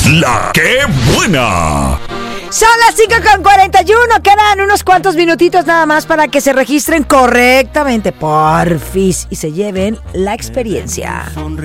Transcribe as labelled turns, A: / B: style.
A: La que buena.
B: Son las 5:41. Quedan unos cuantos minutitos nada más para que se registren correctamente, porfis, y se lleven la experiencia.